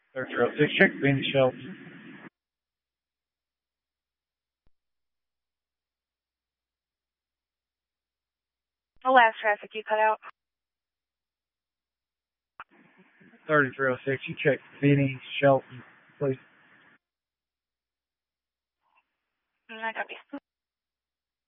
3306, check Phoenix Shelton. The last traffic you cut out. 3306, you check Phoenix Shelton, please. I copy.